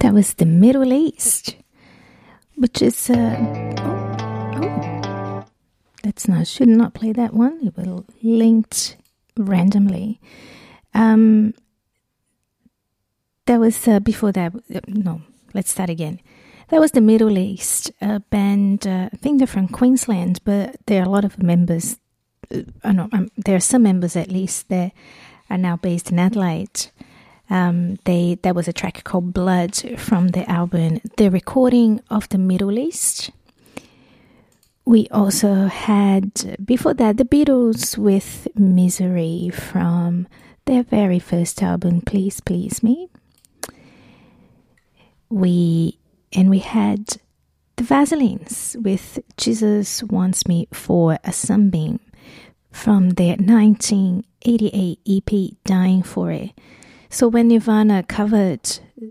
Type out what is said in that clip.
That was the Middle East, which is should not play that one. It will linked randomly. That was before that. No, let's start again. That was the Middle East, a band. I think they're from Queensland, but there are a lot of members. There are some members at least that are now based in Adelaide. There was a track called Blood from the album The Recording of the Middle East. We also had, before that, the Beatles with Misery from their very first album, Please Please Me. We had the Vaselines with Jesus Wants Me for a Sunbeam from their 1988 EP, Dying For It. So when Nirvana covered